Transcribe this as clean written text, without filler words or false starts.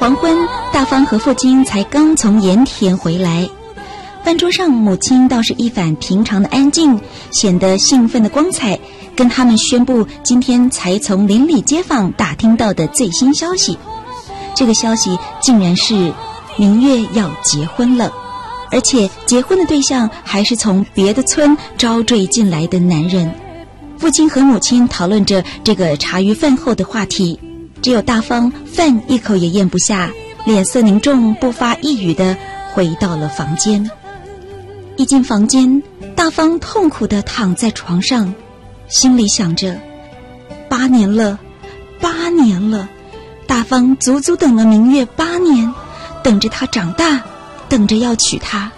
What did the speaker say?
黄昏，大方和父亲才刚从盐田回来。饭桌上，母亲倒是一反平常的安静，显得兴奋的光彩，跟他们宣布今天才从邻里街坊打听到的最新消息。这个消息竟然是明月要结婚了，而且结婚的对象还是从别的村招赘进来的男人。父亲和母亲讨论着这个茶余饭后的话题，只有大方饭一口也咽不下，脸色凝重，不发一语地回到了房间。一进房间，大方痛苦地躺在床上，心里想着8年了，8年了，大方足足等了明月8年，等着他长大，等着要娶她。